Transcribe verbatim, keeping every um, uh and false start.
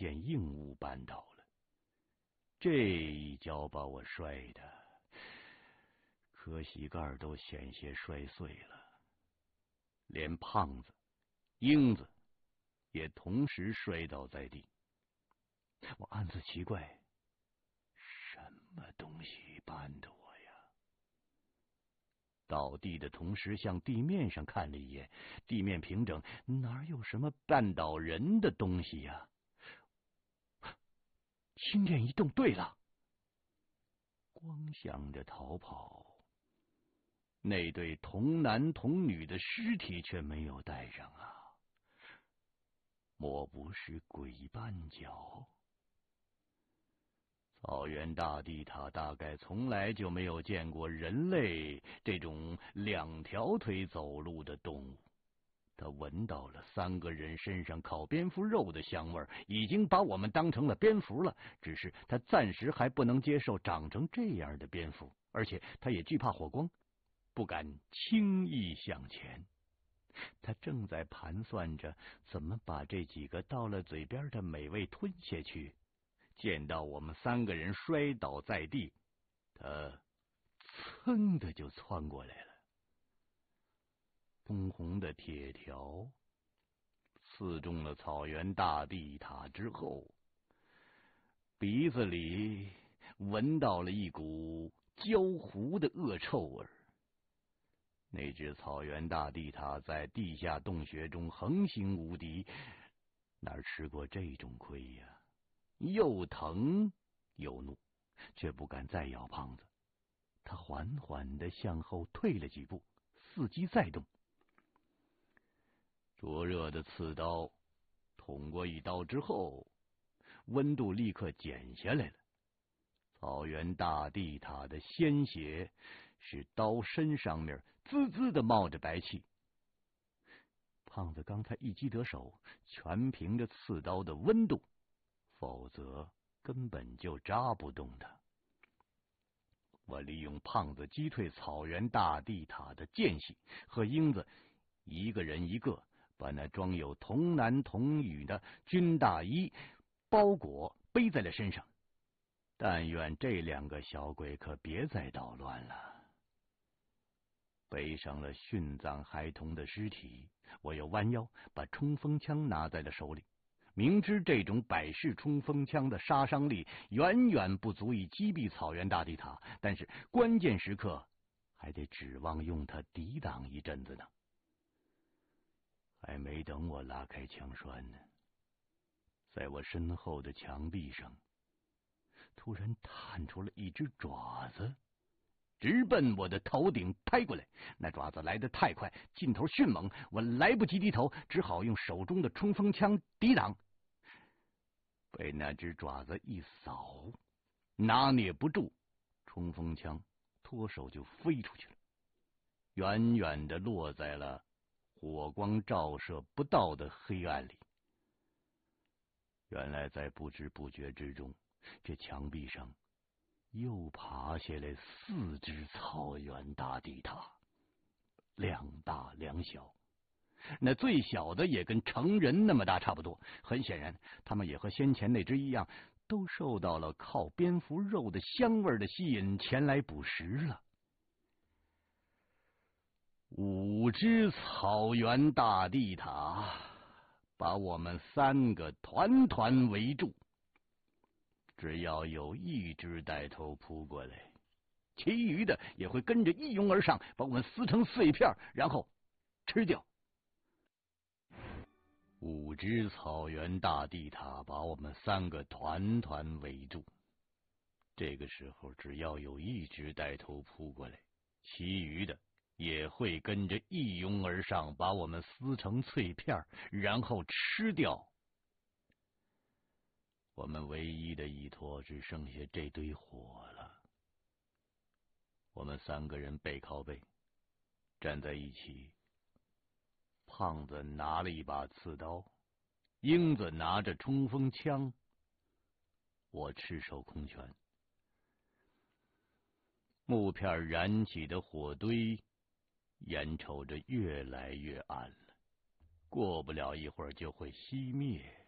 件硬物绊倒了。这一跤把我摔的磕膝盖都险些摔碎了，连胖子、英子也同时摔倒在地。我暗自奇怪，什么东西绊的我呀？倒地的同时向地面上看了一眼，地面平整，哪有什么绊倒人的东西呀？心念一动，对了，光想着逃跑，那对童男童女的尸体却没有带上啊！莫不是鬼绊脚？草原大地塔大概从来就没有见过人类这种两条腿走路的动物。他闻到了三个人身上烤蝙蝠肉的香味，已经把我们当成了蝙蝠了。只是他暂时还不能接受长成这样的蝙蝠，而且他也惧怕火光，不敢轻易向前。他正在盘算着怎么把这几个到了嘴边的美味吞下去。见到我们三个人摔倒在地，他噌的就窜过来了。红红的铁条刺中了草原大地塔之后，鼻子里闻到了一股焦糊的恶臭味。那只草原大地塔在地下洞穴中横行无敌，哪吃过这种亏呀？又疼又怒，却不敢再咬胖子。他缓缓地向后退了几步，伺机再动。灼热的刺刀捅过一刀之后，温度立刻减下来了。草原大地塔的鲜血使刀身上面滋滋的冒着白气。胖子刚才一击得手，全凭着刺刀的温度，否则根本就扎不动他。我利用胖子击退草原大地塔的间隙，和英子一个人一个把那装有童男童女的军大衣包裹背在了身上。但愿这两个小鬼可别再捣乱了。背上了殉葬孩童的尸体，我又弯腰把冲锋枪拿在了手里。明知这种百式冲锋枪的杀伤力远远不足以击毙草原大地塔，但是关键时刻还得指望用它抵挡一阵子呢。还没等我拉开枪栓呢，在我身后的墙壁上突然探出了一只爪子，直奔我的头顶拍过来。那爪子来得太快，劲头迅猛，我来不及低头，只好用手中的冲锋枪抵挡。被那只爪子一扫，拿捏不住，冲锋枪脱手就飞出去了，远远地落在了火光照射不到的黑暗里。原来在不知不觉之中，这墙壁上又爬下来四只草原大地塔，两大两小。那最小的也跟成人那么大差不多，很显然他们也和先前那只一样，都受到了靠蝙蝠肉的香味的吸引，前来捕食了。五只草原大地塔把我们三个团团围住，只要有一只带头扑过来，其余的也会跟着一拥而上，把我们撕成碎片，然后吃掉。五只草原大地塔把我们三个团团围住，这个时候只要有一只带头扑过来，其余的也会跟着一拥而上，把我们撕成碎片，然后吃掉。我们唯一的依托只剩下这堆火了。我们三个人背靠背站在一起，胖子拿了一把刺刀，英子拿着冲锋枪，我赤手空拳。木片燃起的火堆眼瞅着越来越暗了，过不了一会儿就会熄灭。